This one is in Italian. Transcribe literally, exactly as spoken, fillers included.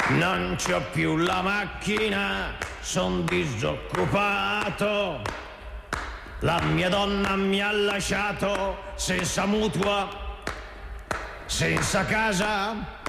Non c'ho più la macchina, son disoccupato. La mia donna mi ha lasciato senza mutua, senza casa.